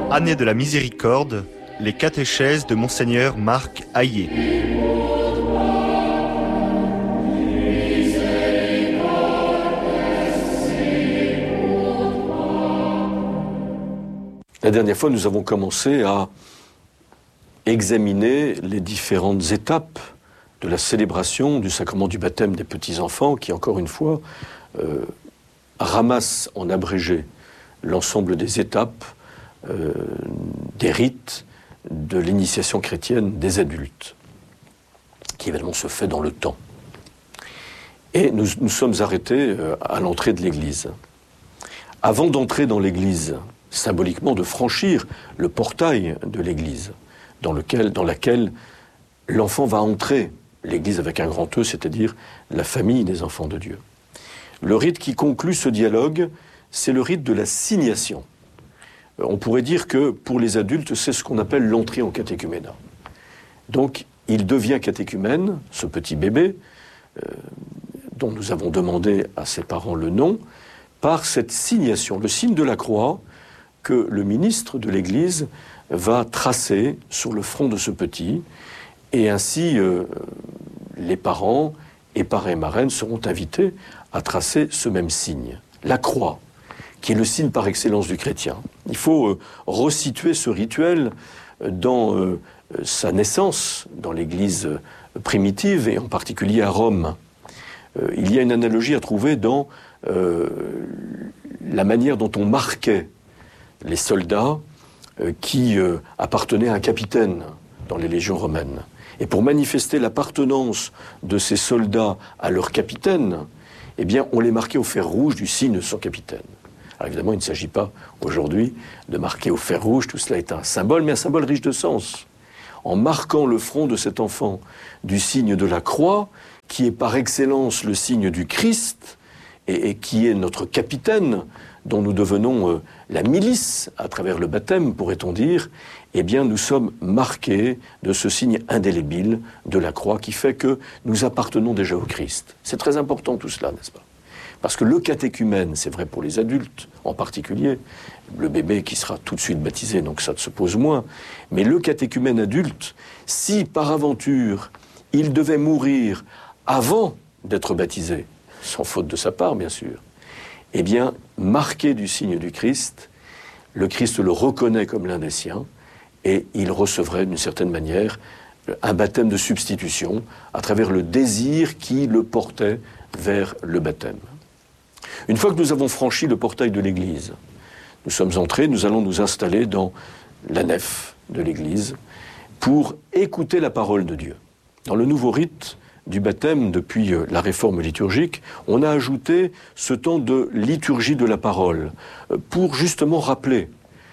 Année de la Miséricorde, les catéchèses de Monseigneur Marc Hayet. La dernière fois, nous avons commencé à examiner les différentes étapes de la célébration du sacrement du baptême des petits-enfants qui, encore une fois, ramasse en abrégé l'ensemble des étapes, des rites de l'initiation chrétienne des adultes, qui évidemment se fait dans le temps. Et nous sommes arrêtés à l'entrée de l'église. Avant d'entrer dans l'église, symboliquement de franchir le portail de l'église, dans laquelle l'enfant va entrer, l'église avec un grand E, c'est-à-dire la famille des enfants de Dieu. Le rite qui conclut ce dialogue, c'est le rite de la signation. On pourrait dire que pour les adultes, c'est ce qu'on appelle l'entrée en catéchuménat. Donc, il devient catéchumène, ce petit bébé, dont nous avons demandé à ses parents le nom, par cette signation, le signe de la croix que le ministre de l'Église va tracer sur le front de ce petit, et ainsi les parents et parrains et marraines seront invités à tracer ce même signe. La croix, qui est le signe par excellence du chrétien. Il faut resituer ce rituel dans sa naissance, dans l'Église primitive, et en particulier à Rome. Il y a une analogie à trouver dans la manière dont on marquait les soldats qui appartenaient à un capitaine dans les légions romaines. Et pour manifester l'appartenance de ces soldats à leur capitaine, eh bien, on les marquait au fer rouge du signe de son capitaine. Alors évidemment, il ne s'agit pas aujourd'hui de marquer au fer rouge, tout cela est un symbole, mais un symbole riche de sens. En marquant le front de cet enfant du signe de la croix, qui est par excellence le signe du Christ, et qui est notre capitaine, dont nous devenons la milice à travers le baptême, pourrait-on dire, eh bien nous sommes marqués de ce signe indélébile de la croix qui fait que nous appartenons déjà au Christ. C'est très important tout cela, n'est-ce pas ? Parce que le catéchumène, c'est vrai pour les adultes en particulier, le bébé qui sera tout de suite baptisé, donc ça se pose moins, mais le catéchumène adulte, si par aventure il devait mourir avant d'être baptisé, sans faute de sa part bien sûr, eh bien, marqué du signe du Christ, le Christ le reconnaît comme l'un des siens, et il recevrait d'une certaine manière un baptême de substitution à travers le désir qui le portait vers le baptême. Une fois que nous avons franchi le portail de l'église, nous sommes entrés, nous allons nous installer dans la nef de l'église pour écouter la parole de Dieu. Dans le nouveau rite du baptême, depuis la réforme liturgique, on a ajouté ce temps de liturgie de la parole pour justement rappeler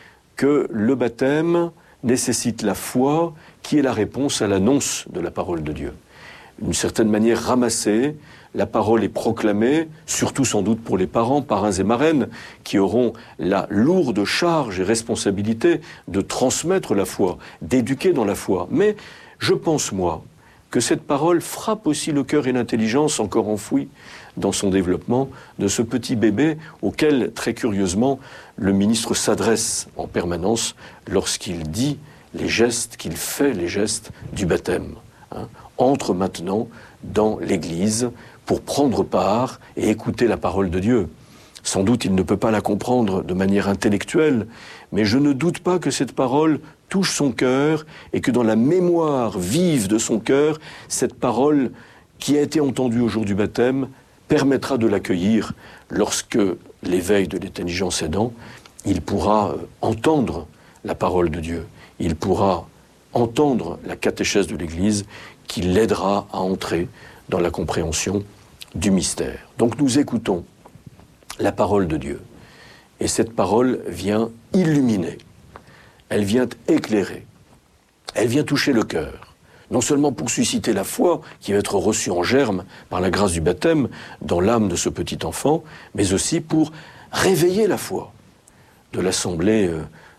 que le baptême nécessite la foi qui est la réponse à l'annonce de la parole de Dieu. D'une certaine manière ramassée, la parole est proclamée, surtout sans doute pour les parents, parrains et marraines, qui auront la lourde charge et responsabilité de transmettre la foi, d'éduquer dans la foi. Mais je pense, moi, que cette parole frappe aussi le cœur et l'intelligence encore enfouis dans son développement de ce petit bébé auquel, très curieusement, le ministre s'adresse en permanence lorsqu'il dit les gestes, qu'il fait les gestes du baptême. Entre maintenant dans l'Église pour prendre part et écouter la parole de Dieu. Sans doute il ne peut pas la comprendre de manière intellectuelle, mais je ne doute pas que cette parole touche son cœur et que dans la mémoire vive de son cœur, cette parole qui a été entendue au jour du baptême permettra de l'accueillir lorsque l'éveil de l'intelligence aidant, il pourra entendre la parole de Dieu, il pourra entendre la catéchèse de l'Église qui l'aidera à entrer dans la compréhension du mystère. Donc nous écoutons la parole de Dieu. Et cette parole vient illuminer, elle vient éclairer, elle vient toucher le cœur. Non seulement pour susciter la foi qui va être reçue en germe par la grâce du baptême dans l'âme de ce petit enfant, mais aussi pour réveiller la foi de l'assemblée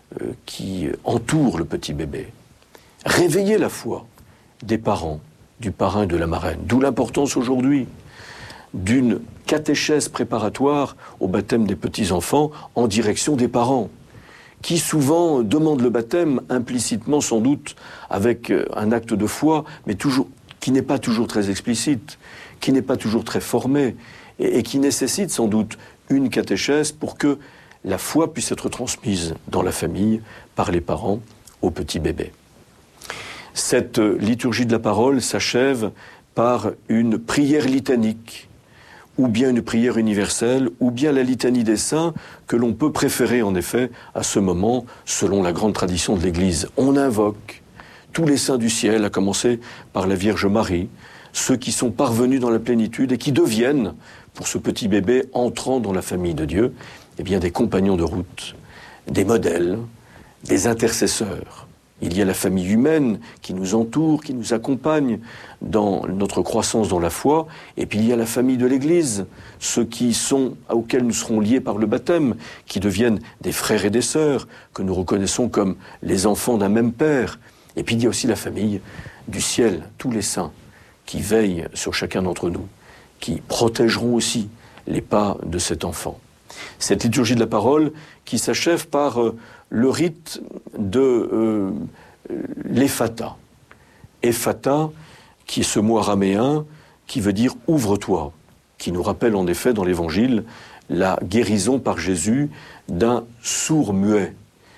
qui entoure le petit bébé. Réveiller la foi des parents, du parrain et de la marraine. D'où l'importance aujourd'hui d'une catéchèse préparatoire au baptême des petits-enfants en direction des parents, qui souvent demandent le baptême implicitement sans doute avec un acte de foi, mais toujours, qui n'est pas toujours très explicite, qui n'est pas toujours très formé, et qui nécessite sans doute une catéchèse pour que la foi puisse être transmise dans la famille par les parents au petit bébé. Cette liturgie de la parole s'achève par une prière litanique, ou bien une prière universelle, ou bien la litanie des saints, que l'on peut préférer en effet à ce moment, selon la grande tradition de l'Église. On invoque tous les saints du ciel, à commencer par la Vierge Marie, ceux qui sont parvenus dans la plénitude et qui deviennent, pour ce petit bébé entrant dans la famille de Dieu, eh bien des compagnons de route, des modèles, des intercesseurs. Il y a la famille humaine qui nous entoure, qui nous accompagne dans notre croissance dans la foi, et puis il y a la famille de l'Église, ceux auxquels nous serons liés par le baptême, qui deviennent des frères et des sœurs, que nous reconnaissons comme les enfants d'un même Père. Et puis il y a aussi la famille du ciel, tous les saints, qui veillent sur chacun d'entre nous, qui protégeront aussi les pas de cet enfant. Cette liturgie de la parole qui s'achève par le rite de l'Ephata. Ephata, qui est ce mot araméen qui veut dire « ouvre-toi », qui nous rappelle en effet dans l'Évangile la guérison par Jésus d'un sourd-muet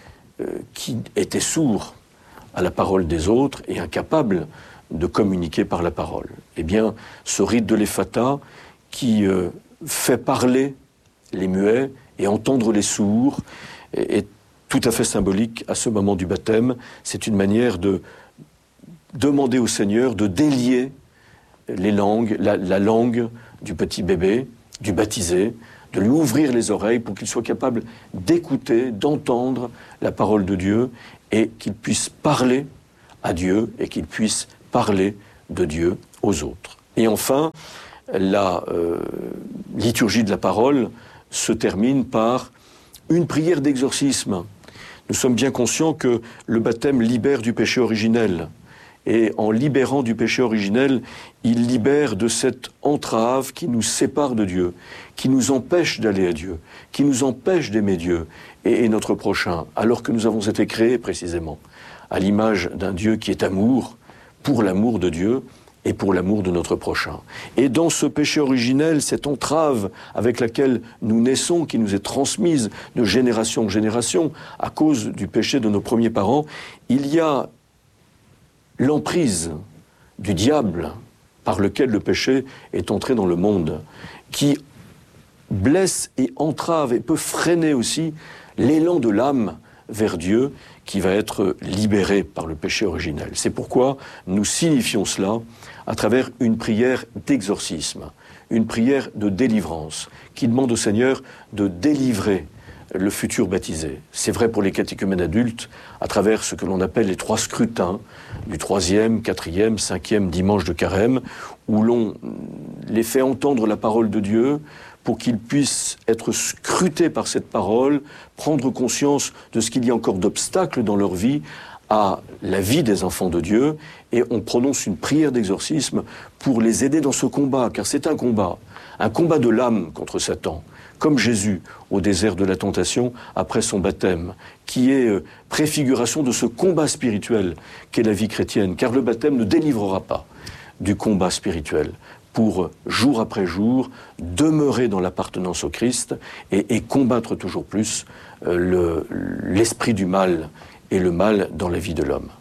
qui était sourd à la parole des autres et incapable de communiquer par la parole. Eh bien, ce rite de l'Ephata qui fait parler les muets et entendre les sourds est tout à fait symbolique à ce moment du baptême. C'est une manière de demander au Seigneur de délier les langues, la langue du petit bébé, du baptisé, de lui ouvrir les oreilles pour qu'il soit capable d'écouter, d'entendre la parole de Dieu et qu'il puisse parler à Dieu et qu'il puisse parler de Dieu aux autres. Et enfin, la liturgie de la parole se termine par une prière d'exorcisme. Nous sommes bien conscients que le baptême libère du péché originel. Et en libérant du péché originel, il libère de cette entrave qui nous sépare de Dieu, qui nous empêche d'aller à Dieu, qui nous empêche d'aimer Dieu et notre prochain, alors que nous avons été créés précisément à l'image d'un Dieu qui est amour, pour l'amour de Dieu et pour l'amour de notre prochain. Et dans ce péché originel, cette entrave avec laquelle nous naissons, qui nous est transmise de génération en génération, à cause du péché de nos premiers parents, il y a l'emprise du diable par lequel le péché est entré dans le monde, qui blesse et entrave et peut freiner aussi l'élan de l'âme vers Dieu qui va être libéré par le péché originel. C'est pourquoi nous signifions cela à travers une prière d'exorcisme, une prière de délivrance, qui demande au Seigneur de délivrer le futur baptisé. C'est vrai pour les catéchumènes adultes, à travers ce que l'on appelle les 3 scrutins, du 3e, 4e, 5e dimanche de carême, où l'on les fait entendre la parole de Dieu pour qu'ils puissent être scrutés par cette parole, prendre conscience de ce qu'il y a encore d'obstacles dans leur vie à la vie des enfants de Dieu, et on prononce une prière d'exorcisme pour les aider dans ce combat, car c'est un combat de l'âme contre Satan, comme Jésus au désert de la tentation après son baptême, qui est préfiguration de ce combat spirituel qu'est la vie chrétienne, car le baptême ne délivrera pas du combat spirituel, pour, jour après jour, demeurer dans l'appartenance au Christ et combattre toujours plus l'esprit du mal et le mal dans la vie de l'homme.